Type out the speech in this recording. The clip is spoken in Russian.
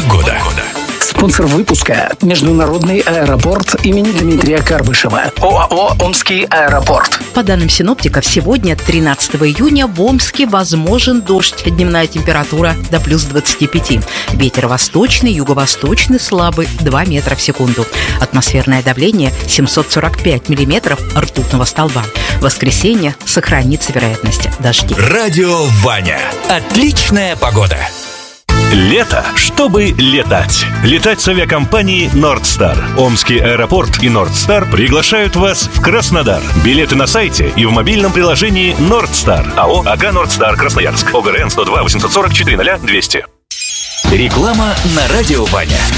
Погода. Спонсор выпуска – Международный аэропорт имени Дмитрия Карбышева. ОАО «Омский аэропорт». По данным синоптиков, сегодня, 13 июня, в Омске возможен дождь. Дневная температура до плюс 25. Ветер восточный, юго-восточный слабый, 2 метра в секунду. Атмосферное давление 745 миллиметров ртутного столба. В воскресенье сохранится вероятность дождей. Радио Ваня. Отличная погода. Лето, чтобы летать. Летать с авиакомпанией «Нордстар». Омский аэропорт и «Нордстар» приглашают вас в Краснодар. Билеты на сайте и в мобильном приложении «Нордстар». АО «АГ Нордстар Красноярск». ОГРН 102 840 400 200. Реклама на Радио Ваня.